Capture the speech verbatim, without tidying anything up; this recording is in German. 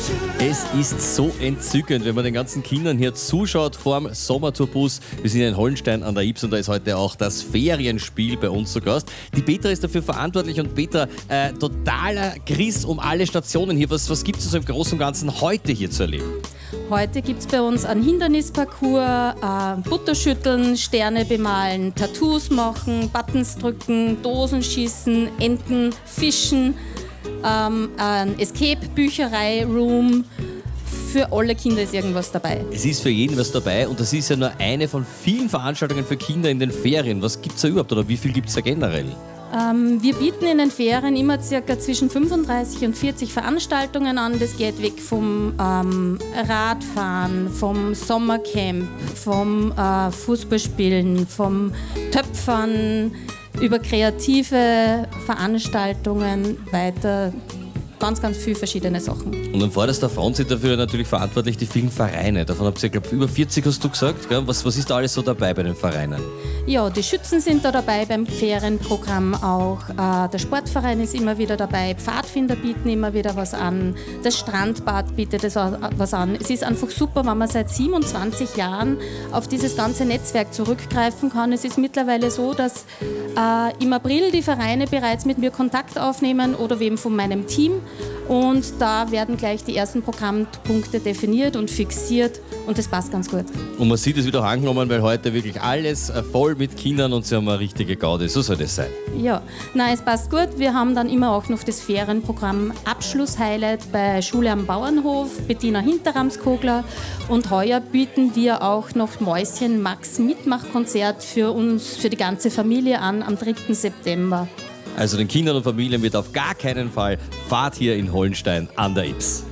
Es ist so entzückend, wenn man den ganzen Kindern hier zuschaut vorm Sommertourbus. Wir sind in Hollenstein an der Ybbs und da ist heute auch das Ferienspiel bei uns zu Gast. Die Petra ist dafür verantwortlich und Petra, äh, totaler Griss um alle Stationen hier. Was, was gibt es so im Großen und Ganzen heute hier zu erleben? Heute gibt es bei uns einen Hindernisparcours, äh, Butterschütteln, Sterne bemalen, Tattoos machen, Buttons drücken, Dosen schießen, Enten, Fischen, ähm, ein Escape-Bücherei-Room. Für alle Kinder ist irgendwas dabei. Es ist für jeden was dabei und das ist ja nur eine von vielen Veranstaltungen für Kinder in den Ferien. Was gibt es da überhaupt oder wie viel gibt es da generell? Ähm, wir bieten in den Ferien immer circa zwischen fünfunddreißig und vierzig Veranstaltungen an. Das geht weg vom ähm, Radfahren, vom Sommercamp, vom äh, Fußballspielen, vom Töpfern, über kreative Veranstaltungen weiter. Ganz, ganz viele verschiedene Sachen. Und an vorderster Front sind dafür natürlich verantwortlich die vielen Vereine. Davon habt ihr, glaube ich, über vierzig hast du gesagt. Gell? Was, was ist da alles so dabei bei den Vereinen? Ja, die Schützen sind da dabei beim Ferienprogramm auch. Äh, der Sportverein ist immer wieder dabei. Pfadfinder bieten immer wieder was an. Das Strandbad bietet es was an. Es ist einfach super, wenn man seit siebenundzwanzig Jahren auf dieses ganze Netzwerk zurückgreifen kann. Es ist mittlerweile so, dass äh, im April die Vereine bereits mit mir Kontakt aufnehmen oder wem von meinem Team. Und da werden gleich die ersten Programmpunkte definiert und fixiert und das passt ganz gut. Und man sieht es wieder auch angenommen, weil heute wirklich alles voll mit Kindern und sie haben eine richtige Gaude. So soll das sein. Ja, nein, es passt gut. Wir haben dann immer auch noch das Ferienprogramm Abschlusshighlight bei Schule am Bauernhof, Bettina Hinterramskogler. Und heuer bieten wir auch noch Mäuschen Max Mitmachkonzert für uns, für die ganze Familie an am dritten September. Also den Kindern und Familien wird auf gar keinen Fall Fahrt hier in Hollenstein an der Ybbs.